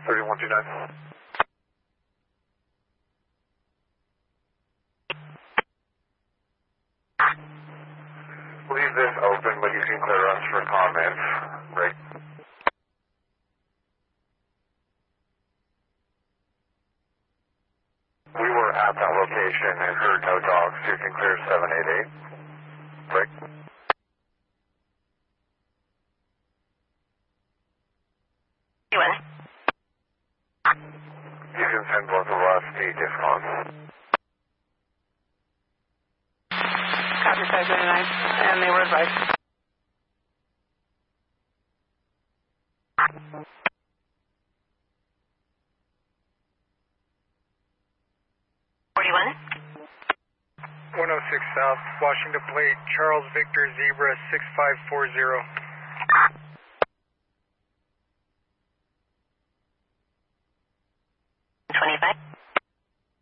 3129. Leave this open, but you can clear us for comments. Right. We were at that location and heard no dogs. You can clear 788. Right. You can send both of us the discounts. Copy 599, and they were advised. South, Washington Plate, Charles Victor Zebra 6540.